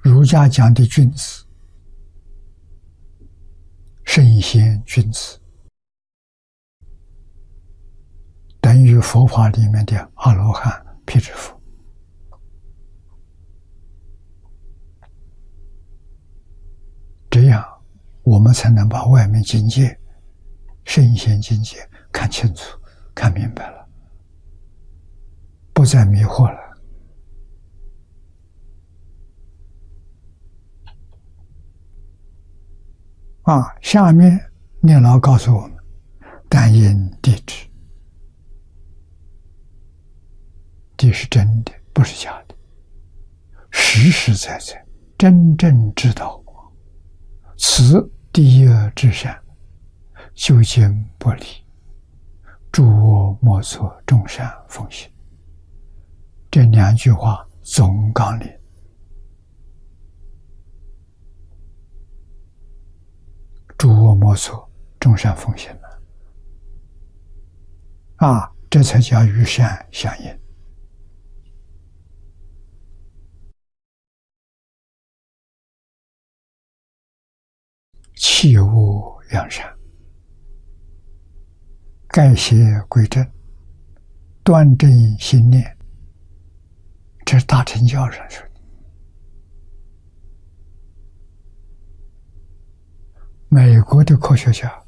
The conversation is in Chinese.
儒家讲的君子，圣贤君子，等于佛法里面的阿罗汉、辟支佛。这样，我们才能把外面境界、圣贤境界看清楚、看明白了，不再迷惑了。下面念老告诉我们：但因地知，地是真的，不是假的，实实在在，真正知道，此第一至善，究竟不离，诸恶莫作，众善奉行。这两句话总纲领。诸恶莫作，众善奉行了。这才叫与善相应。弃恶扬善，改邪归正，端正心念，这是大乘教上说的。美国的科学家